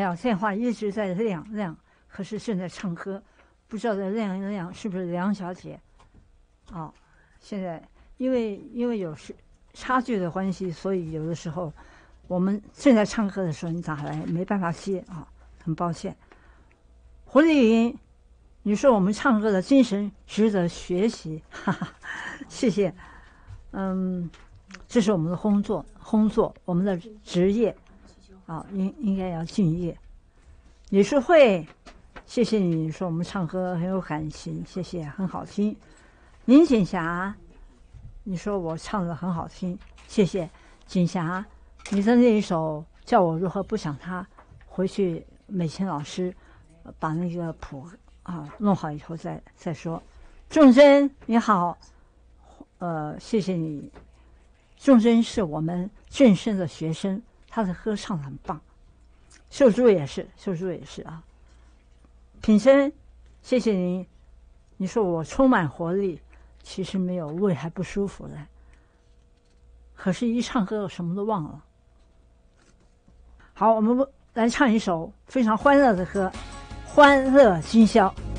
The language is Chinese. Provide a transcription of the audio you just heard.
呀，电话一直在亮，可是正在唱歌，不知道在亮是不是梁小姐？哦，现在因为有差距的关系，所以有的时候我们正在唱歌的时候你打来没办法接啊，很抱歉。胡丽云，你说我们唱歌的精神值得学习，哈哈，谢谢。这是我们的工作，我们的职业啊，应该要敬业。李淑慧，谢谢你说我们唱歌很有感情，谢谢，很好听。林锦霞，你说我唱的很好听，谢谢。锦霞，你的那一首叫我如何不想他，回去美琴老师把那个谱啊弄好以后再说。仲珍你好，谢谢你。仲珍是我们正声的学生，他的歌唱得很棒。秀珠也是啊。品生，谢谢您。你说我充满活力，其实没有，胃还不舒服的。可是，一唱歌我什么都忘了。好，我们来唱一首非常欢乐的歌，《欢乐今宵》。